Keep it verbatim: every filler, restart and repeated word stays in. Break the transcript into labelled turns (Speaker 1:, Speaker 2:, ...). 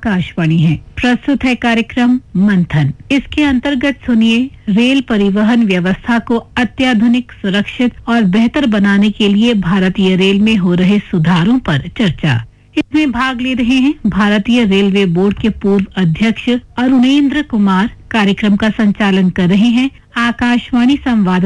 Speaker 1: आकाशवाणी है। प्रस्तुत है कार्यक्रम मंथन। इसके अंतर्गत सुनिए रेल परिवहन व्यवस्था को अत्याधुनिक, सुरक्षित और बेहतर बनाने के लिए भारतीय रेल में हो रहे सुधारों पर चर्चा। इसमें भाग ले रहे हैं भारतीय रेलवे बोर्ड के पूर्व अध्यक्ष अरुणेंद्र कुमार। कार्यक्रम का संचालन कर रहे हैं आकाशवाणी संवाददाता